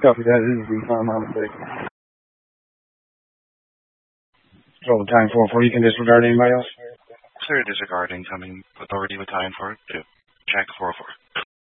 Copy that. This is the my mistake. Control time 4-4. You can disregard anybody else? Clear disregard incoming. Authority with time for 2. Check 4-4.